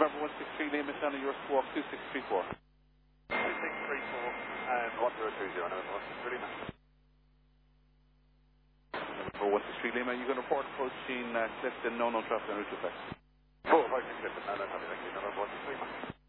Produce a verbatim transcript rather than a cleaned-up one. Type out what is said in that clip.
November one six three Lima, Shannon, your squawk two six three four. two six three four and one zero two zero, November one six three Lima. November one six three Lima, you're going to report approaching uh, Clifton, no, no traffic on route effects. four five six November one six three Lima.